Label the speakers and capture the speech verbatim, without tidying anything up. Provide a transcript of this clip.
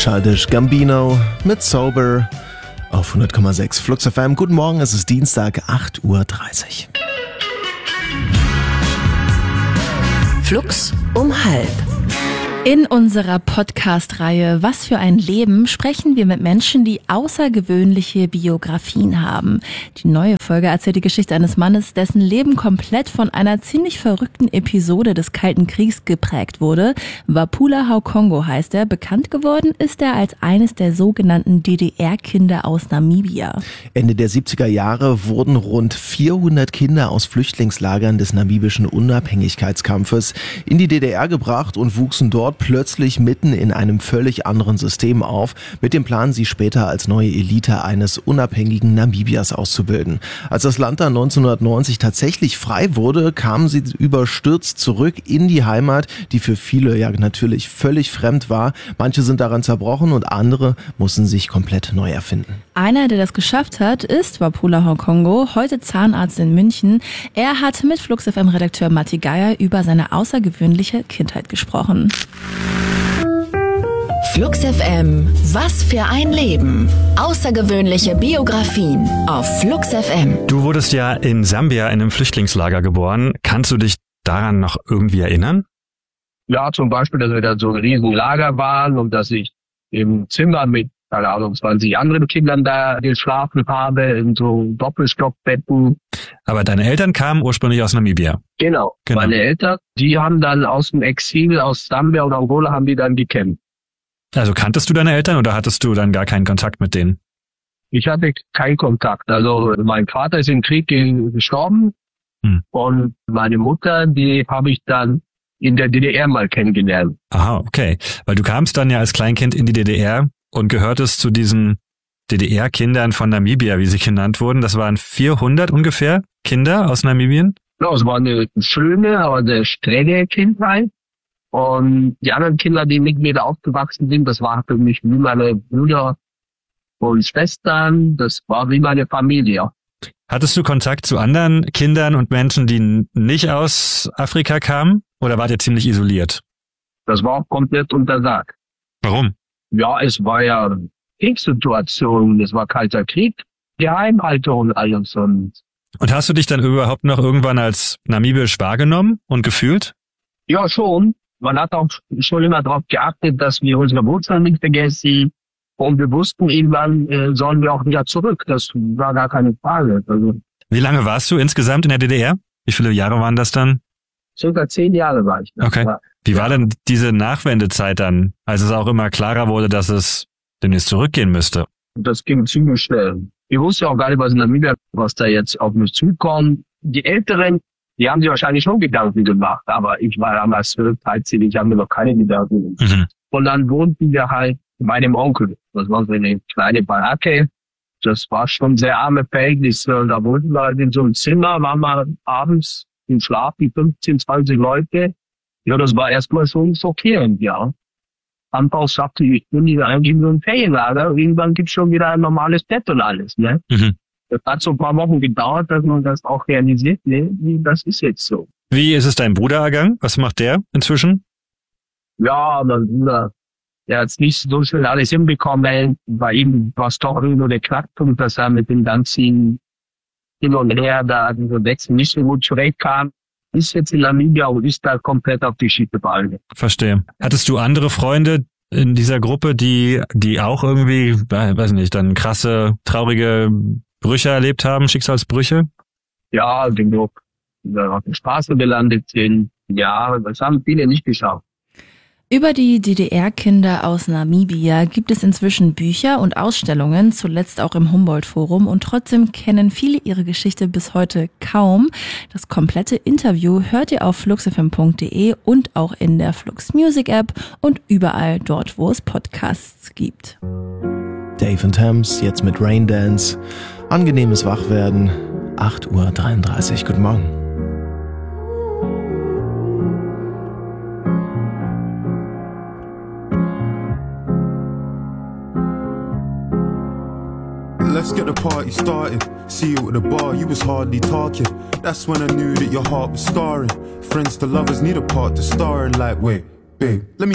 Speaker 1: Childish Gambino mit Sober auf hundert Komma sechs Flux F M. Guten Morgen, es ist Dienstag, acht Uhr dreißig.
Speaker 2: Flux um halb.
Speaker 3: In unserer Podcast-Reihe Was für ein Leben sprechen wir mit Menschen, die außergewöhnliche Biografien haben. Die neue Folge erzählt die Geschichte eines Mannes, dessen Leben komplett von einer ziemlich verrückten Episode des Kalten Kriegs geprägt wurde. Wapula Haukongo heißt er. Bekannt geworden ist er als eines der sogenannten D D R-Kinder aus Namibia.
Speaker 1: Ende der siebziger Jahre wurden rund vierhundert Kinder aus Flüchtlingslagern des namibischen Unabhängigkeitskampfes in die D D R gebracht und wuchsen dort plötzlich mitten in einem völlig anderen System auf, mit dem Plan, sie später als neue Elite eines unabhängigen Namibias auszubilden. Als das Land dann neunzehnhundertneunzig tatsächlich frei wurde, kamen sie überstürzt zurück in die Heimat, die für viele ja natürlich völlig fremd war. Manche sind daran zerbrochen und andere mussten sich komplett neu erfinden.
Speaker 3: Einer, der das geschafft hat, ist Wapula Haukongo, heute Zahnarzt in München. Er hat mit Flux F M-Redakteur Matti Geier über seine außergewöhnliche Kindheit gesprochen.
Speaker 2: Flux F M, was für ein Leben. Außergewöhnliche Biografien auf Flux F M.
Speaker 4: Du wurdest ja in Sambia in einem Flüchtlingslager geboren. Kannst du dich daran noch irgendwie erinnern?
Speaker 5: Ja, zum Beispiel, dass wir da so ein riesen Lager waren und dass ich im Zimmer mit, keine Ahnung, zwanzig anderen Kindern da geschlafen habe, in so Doppelstockbetten.
Speaker 4: Aber deine Eltern kamen ursprünglich aus Namibia.
Speaker 5: Genau. genau. Meine Eltern, die haben dann aus dem Exil, aus Sambia und Angola, haben die dann gekämpft.
Speaker 4: Also kanntest du deine Eltern oder hattest du dann gar keinen Kontakt mit denen?
Speaker 5: Ich hatte keinen Kontakt. Also mein Vater ist im Krieg gestorben hm. und meine Mutter, die habe ich dann in der D D R mal kennengelernt.
Speaker 4: Aha, okay. Weil du kamst dann ja als Kleinkind in die D D R und gehörtest zu diesen D D R-Kindern von Namibia, wie sie genannt wurden. Das waren vierhundert ungefähr Kinder aus Namibien?
Speaker 5: Ja, es war eine schöne, aber eine strenge Kindheit. Und die anderen Kinder, die mit mir da aufgewachsen sind, das war für mich wie meine Brüder und Schwestern. Das war wie meine Familie.
Speaker 4: Hattest du Kontakt zu anderen Kindern und Menschen, die nicht aus Afrika kamen? Oder wart ihr ziemlich isoliert?
Speaker 5: Das war komplett untersagt.
Speaker 4: Warum?
Speaker 5: Ja, es war ja Kriegssituation. Es war kalter Krieg, Geheimhaltung und alles. Und,
Speaker 4: und hast du dich dann überhaupt noch irgendwann als namibisch wahrgenommen und gefühlt?
Speaker 5: Ja, schon. Man hat auch schon immer darauf geachtet, dass wir unsere Wurzeln nicht vergessen. Und wir wussten, irgendwann äh, sollen wir auch wieder zurück. Das war gar keine Frage. Also,
Speaker 4: wie lange warst du insgesamt in der D D R? Wie viele Jahre waren das dann?
Speaker 5: Circa zehn Jahre war ich.
Speaker 4: Okay. War, Wie war denn diese Nachwendezeit dann, als es auch immer klarer wurde, dass es demnächst zurückgehen müsste?
Speaker 5: Das ging ziemlich schnell. Ich wusste auch gar nicht, was in Namibia, was da jetzt auf mich zukommt. Die Älteren, die haben sich wahrscheinlich schon Gedanken gemacht, aber ich war damals zwölf, dreizehn, ich habe mir noch keine Gedanken gemacht. Mhm. Und dann wohnten wir halt bei dem Onkel. Das war so eine kleine Baracke. Das war schon sehr arme Verhältnisse. Und da wohnten wir halt in so einem Zimmer, waren wir abends im Schlaf, die fünfzehn, zwanzig Leute. Ja, das war erstmal schon schockierend, ja. Anfangs sagte ich, ich bin hier eigentlich nur ein Ferienlager. Irgendwann gibt's schon wieder ein normales Bett und alles, ne? Mhm. Das hat so ein paar Wochen gedauert, dass man das auch realisiert, ne? Das ist jetzt so.
Speaker 4: Wie ist es dein Bruder ergangen? Was macht der inzwischen?
Speaker 5: Ja, mein Bruder, der hat es nicht so schnell alles hinbekommen. Bei ihm war es doch nur der Knackpunkt, dass er mit dem ganzen hin und her da diese Wechsel nicht so gut zurechtkam. Ist jetzt in Namibia und ist da komplett auf die Schippe gefallen.
Speaker 4: Verstehe. Hattest du andere Freunde in dieser Gruppe, die die auch irgendwie, weiß nicht, dann krasse, traurige Brüche erlebt haben, Schicksalsbrüche?
Speaker 5: Ja, genug. Die auf der Straße gelandet sind. Ja, das haben viele nicht geschafft.
Speaker 3: Über die D D R-Kinder aus Namibia gibt es inzwischen Bücher und Ausstellungen, zuletzt auch im Humboldt-Forum, und trotzdem kennen viele ihre Geschichte bis heute kaum. Das komplette Interview hört ihr auf flux f m punkt d e und auch in der Flux Music App und überall dort, wo es Podcasts gibt.
Speaker 1: Dave and Thames, jetzt mit Rain Dance. Angenehmes Wachwerden, acht Uhr dreiunddreißig. Guten Morgen.
Speaker 6: Let's get the party started. See you at the bar, you was hardly talking. That's when I knew that your heart was scarring. Friends to lovers need a part to star in. Like, wait, babe, let me